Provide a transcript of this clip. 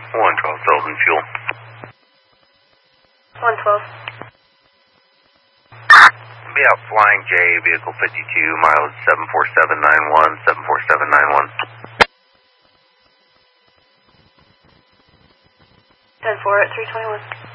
112 Sullivan Fuel. 112. Be out Flying J, vehicle 52, mileage 74791, 74791. 10-4 at 321.